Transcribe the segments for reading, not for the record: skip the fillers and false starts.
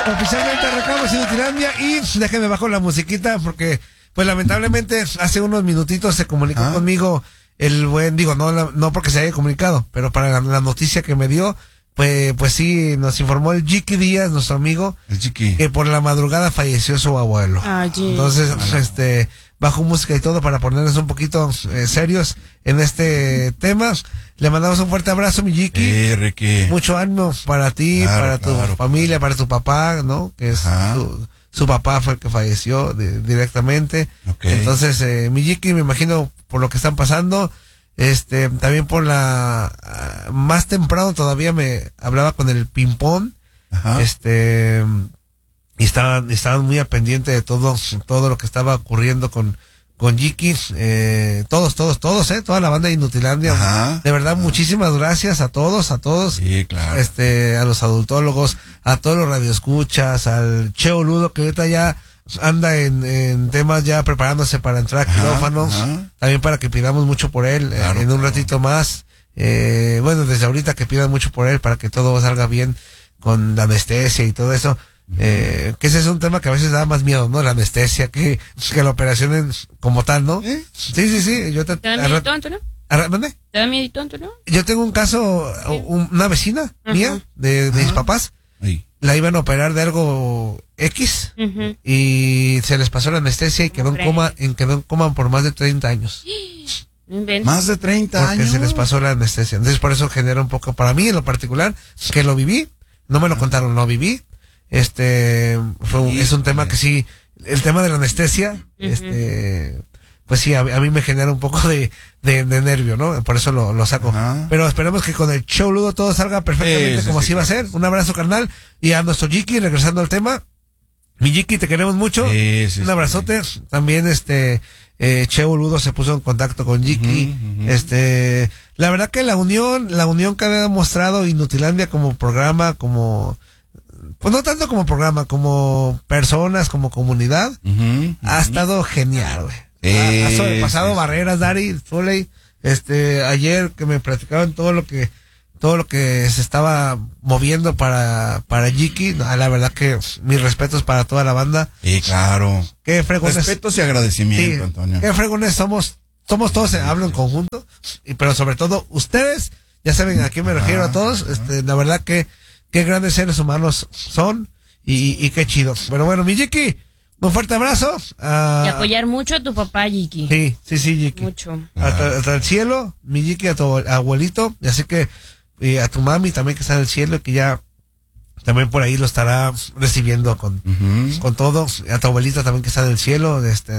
Oficialmente arrancamos Inutilandia y déjenme bajo la musiquita porque, pues lamentablemente, hace unos minutitos se comunicó conmigo el buen, no porque se haya comunicado, pero para la noticia que me dio, pues sí, nos informó el Jiki Díaz, nuestro amigo, el Jiki, que por la madrugada falleció su abuelo. Entonces, bajo música y todo para ponernos un poquito serios en este tema. Le mandamos un fuerte abrazo, mi Jiki. Ricky. Mucho ánimo para ti, para tu familia, para tu papá, ¿no? Que es su papá fue el que falleció directamente. Okay. Entonces, mi Jiki, me imagino por lo que están pasando, también por más temprano todavía me hablaba con el Pimpón. Y estaban muy al pendiente de todo lo que estaba ocurriendo con Jiki, todos, toda la banda de Inutilandia. De verdad, muchísimas gracias a todos. Sí, claro. A los adultólogos, a todos los radioescuchas, al Cheo Ludo, que ahorita ya anda en temas ya preparándose para entrar a quirófanos, también para que pidamos mucho por él, en un ratito más. Desde ahorita que pidan mucho por él para que todo salga bien con la anestesia y todo eso. Que ese es un tema que a veces da más miedo, ¿no? La anestesia que la operación como tal, ¿no? Sí. ¿Te da miedito, Antonio? ¿Dónde? ¿Te da miedito, Antonio? Yo tengo un caso, una vecina mía de mis papás, la iban a operar de algo X y se les pasó la anestesia y quedó en coma por más de 30 años. Más de 30 años. Porque se les pasó la anestesia. Entonces por eso genera un poco, para mí en lo particular, que lo viví, no me lo contaron, lo viví. Es un tema que sí, el tema de la anestesia, pues sí, a mí me genera un poco de nervio, ¿no? Por eso lo saco. Pero esperemos que con el show Ludo todo salga perfectamente como así va a ser. Un abrazo, carnal. Y a nuestro Jiki, regresando al tema. Mi Jiki, te queremos mucho. Un abrazote. También Cheo Ludo se puso en contacto con Jiki. La verdad que la unión que ha demostrado Inutilandia como programa, pues no tanto como programa, como personas, como comunidad, ha estado genial, güey. Ha sobrepasado barreras, Dari, Foley. Ayer que me platicaban todo lo que se estaba moviendo para Jiki, la verdad que mis respetos para toda la banda. Sí, claro. Qué fregones. Respetos y agradecimiento, Antonio. Qué fregones somos todos, hablo en conjunto, pero sobre todo ustedes, ya saben a quién me refiero, a todos, la verdad que qué grandes seres humanos son y qué chido. Bueno, mi Jiki, un fuerte abrazo. Y apoyar mucho a tu papá, Jiki. Sí, Jiki. Mucho. Hasta el cielo, mi Jiki, a tu abuelito, y así que a tu mami también que está en el cielo, que ya también por ahí lo estará recibiendo con todo. A tu abuelita también que está en el cielo,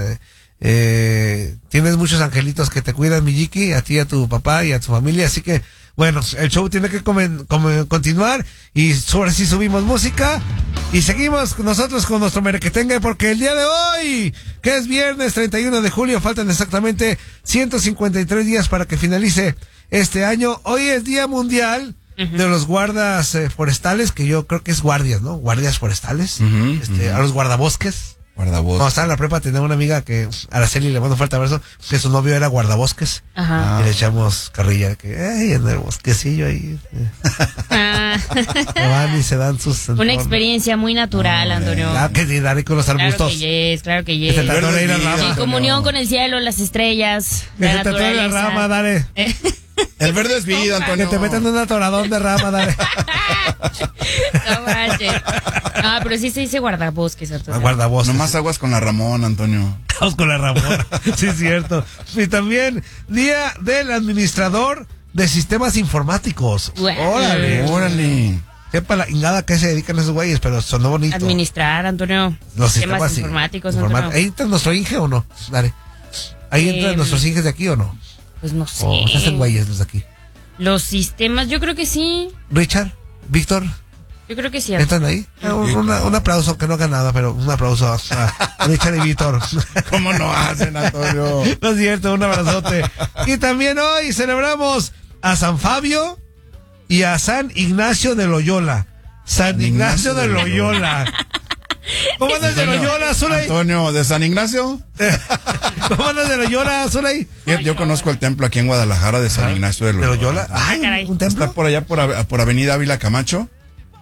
tienes muchos angelitos que te cuidan, mi Jiki, a ti, a tu papá y a tu familia, así que bueno, el show tiene que continuar y ahora sí subimos música y seguimos nosotros con nuestro merequetengue porque el día de hoy, que es viernes 31 de julio, faltan exactamente 153 días para que finalice este año. Hoy es Día Mundial de los Guardas Forestales, que yo creo que es guardias, ¿no? Guardias forestales, a los guardabosques. Cuando estaba en la prepa tenía una amiga que Araceli, le mando fuerte abrazo, que su novio era guardabosques. Y le echamos carrilla que en el bosquecillo ahí van y se dan sus una experiencia muy natural, Antonio. Claro que sí, Dari, con los arbustos. Claro que yes. En comunión con el cielo, las estrellas, que se te trae la rama, Dale. El verde es vida, Antonio. Que te metan un atoradón de rama, Dale. No manches. Ah, pero sí se dice guardabosques, Antonio. Guardabosques. Nomás aguas con la Ramón, Antonio. Vamos con la Ramón. Sí, es cierto. Y también Día del Administrador de Sistemas Informáticos. Órale. Sepa la ingada que se dedican esos güeyes, pero sonó bonito. Administrar, Antonio. Los sistemas informáticos, Antonio. ¿Ahí entra nuestro Inge o no? Dale. ¿Ahí entran nuestros Inges de aquí o no? Pues no sé. ¿O se hacen güeyes los de aquí? Los sistemas, yo creo que sí. Richard, Víctor. Yo creo que sí. ¿Están ahí? Un aplauso, que no hagan nada, pero un aplauso a Richard y Víctor. ¿Cómo no hacen, Antonio? No es cierto, un abrazote. Y también hoy celebramos a San Fabio y a San Ignacio de Loyola. San Ignacio de Loyola. ¿Cómo andas de Loyola, Zulay? Antonio, ¿de San Ignacio? ¿Cómo andas de Loyola, Zulay? Yo conozco el templo aquí en Guadalajara de San Ignacio de Loyola. Ay, un templo. Está por allá por Avenida Ávila Camacho.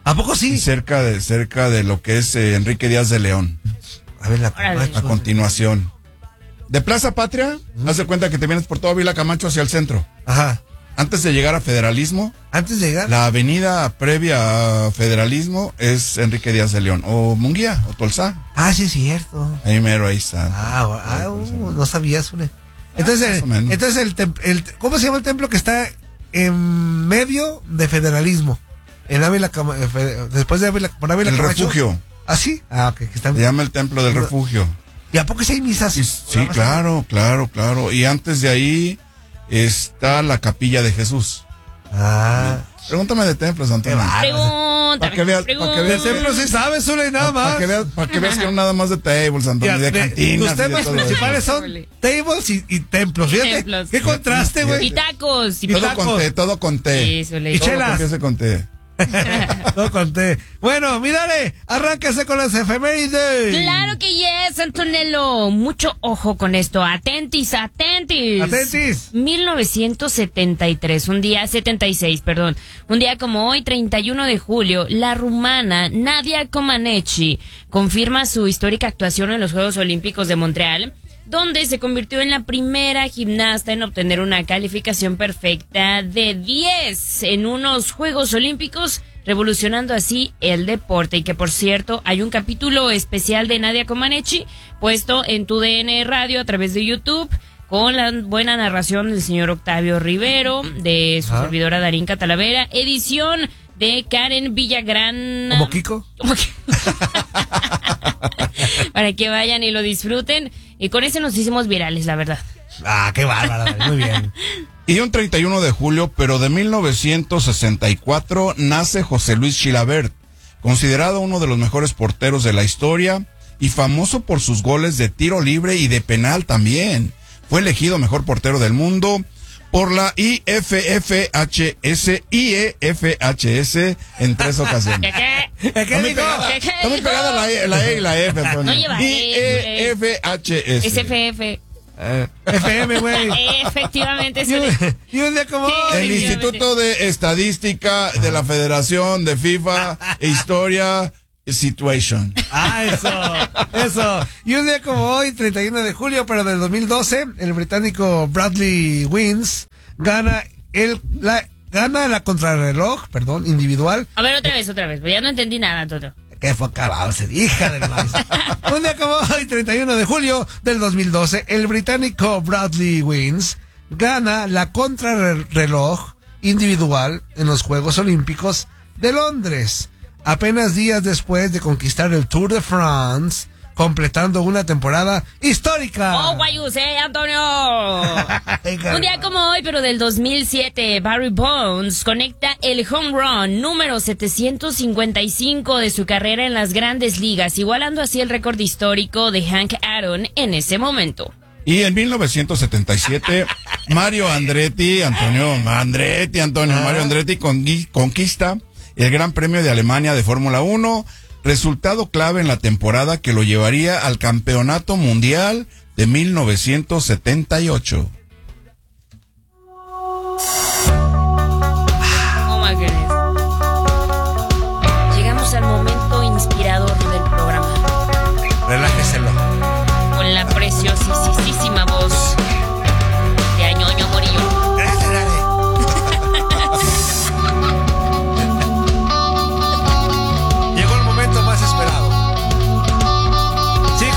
¿A poco y sí? cerca de lo que es Enrique Díaz de León. A ver, Órale. A continuación. De Plaza Patria, haz de cuenta que te vienes por toda Vila Camacho hacia el centro. Ajá. Antes de llegar a Federalismo, Antes de llegar. la avenida previa a Federalismo es Enrique Díaz de León. O Munguía, o Tolsá. Ah, sí, es cierto. Ahí mero, ahí está. No sabías, Zule. Entonces, más o menos. ¿cómo se llama el templo que está en medio de Federalismo? En Ávila, después de Ávila, por Ávila El Camacho. refugio. ¿Ah, sí? Ah, ok. Que está... Se llama el Templo del Refugio. ¿Y a poco sí hay misas? Sí, claro. Y antes de ahí está la Capilla de Jesús. Ah. Pregúntame de templos, Antonio. Pregúntame. Para que veas, De templo sí sabes, Zule, nada más. para que veas que no nada más de tables, Antonio, Mira, de cantinas. Tus temas principales son tables y templos. Fíjate, Templos. qué contraste, güey. Y tacos. Y Todo tacos. con T, todo con T. Eso le Y Todo lo que chelas. empiece con T. No conté. Bueno, mírale, arráncase con las efemérides. Claro que yes, Antonello. Mucho ojo con esto. Atentis. Atentis. 1973, un día 76, perdón. Un día como hoy, 31 de julio, la rumana Nadia Comaneci confirma su histórica actuación en los Juegos Olímpicos de Montreal, donde se convirtió en la primera gimnasta en obtener una calificación perfecta de 10 en unos Juegos Olímpicos, revolucionando así el deporte. Y que, por cierto, hay un capítulo especial de Nadia Comaneci puesto en tu DN Radio a través de YouTube, con la buena narración del señor Octavio Rivero, de su servidora Darinka Talavera, edición de Karen Villagrán. ¿Como Kiko? Para que vayan y lo disfruten. Y con ese nos hicimos virales, la verdad. Ah, qué bárbaro, muy bien. Y un 31 de julio, pero de 1964, nace José Luis Chilavert, considerado uno de los mejores porteros de la historia y famoso por sus goles de tiro libre y de penal también. Fue elegido mejor portero del mundo por la IFFHS en 3 ocasiones. ¿Qué? ¿Qué digo? Está muy pegada la E y la F, Antonio. No lleva IFFHS. SFF. FM, güey. Efectivamente, sí. Y un día como Sí. hoy. El Instituto de Estadística de la Federación de FIFA e Historia Situation. Ah, eso. Y un día como hoy, 31 de julio, pero del 2012, el británico Bradley Wins gana la contrarreloj, individual. A ver, otra vez. Ya no entendí nada, Toto. Que fue acabado, hija de maíz. Un día como hoy, 31 de julio del 2012, el británico Bradley Wins gana la contrarreloj individual en los Juegos Olímpicos de Londres, apenas días después de conquistar el Tour de France, completando una temporada histórica. ¡Oh, guayus, Antonio! Un día como hoy, pero del 2007, Barry Bonds conecta el home run número 755 de su carrera en las Grandes Ligas, igualando así el récord histórico de Hank Aaron en ese momento. Y en 1977, Mario Andretti conquista el Gran Premio de Alemania de Fórmula 1, resultado clave en la temporada que lo llevaría al Campeonato Mundial de 1978.